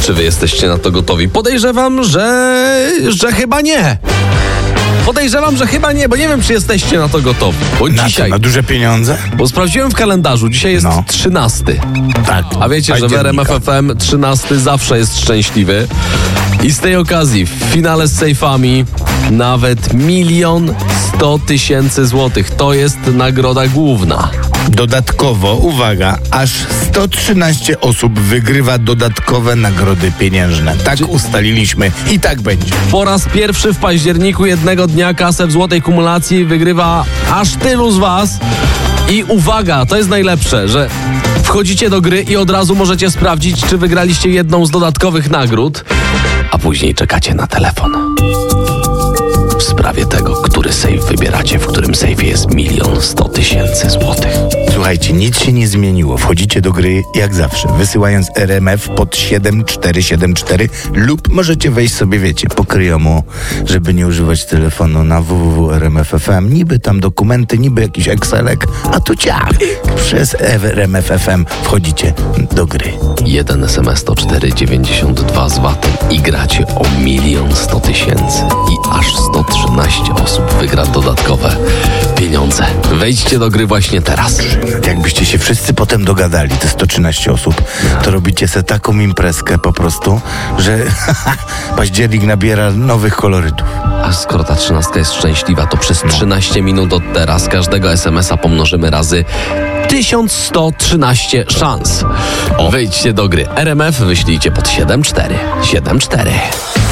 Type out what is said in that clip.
Czy wy jesteście na to gotowi? Podejrzewam, że chyba nie. Podejrzewam, że chyba nie, bo nie wiem, czy jesteście na to gotowi. Bo dzisiaj... Na duże pieniądze? Bo sprawdziłem w kalendarzu, dzisiaj jest 13. Tak. A wiecie, że w RMF FM 13 zawsze jest szczęśliwy. I z tej okazji w finale z sejfami nawet 1 100 000 złotych. To jest nagroda główna. Dodatkowo, uwaga, aż 113 osób wygrywa dodatkowe nagrody pieniężne. Tak ustaliliśmy i tak będzie. Po raz pierwszy w październiku jednego dnia kasę w złotej kumulacji wygrywa aż tylu z was. I uwaga, to jest najlepsze, że wchodzicie do gry i od razu możecie sprawdzić, czy wygraliście jedną z dodatkowych nagród, a później czekacie na telefon. W sprawie tego, który sejf wybieracie, w którym sejfie jest 1 100 000 złotych. Słuchajcie, nic się nie zmieniło. Wchodzicie do gry jak zawsze, wysyłając RMF pod 7474 lub możecie wejść sobie, wiecie, po kryjomu, żeby nie używać telefonu na www.rmf.fm. Niby tam dokumenty, niby jakiś Excelek, a tu ciach. Przez RMF.fm wchodzicie do gry. 1 SMS to 4,92 z VAT-em i gracie o 1 100 000 i aż 113 osób wygra dodatkowe pieniądze. Wejdźcie do gry właśnie teraz. Jakbyście się wszyscy potem dogadali, te 113 osób, to robicie se taką imprezkę po prostu, że październik nabiera nowych kolorytów. A skoro ta 13 jest szczęśliwa, to przez 13 minut od teraz każdego SMS-a pomnożymy razy 1113 szans. Wejdźcie do gry RMF, wyślijcie pod 7474.